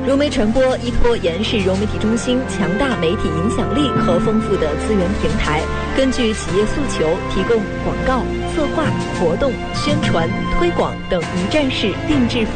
融媒传播依托延世融媒体中心强大媒体影响力和丰富的资源平台，根据企业诉求，提供广告、策划、活动、宣传、推广等一站式定制服务。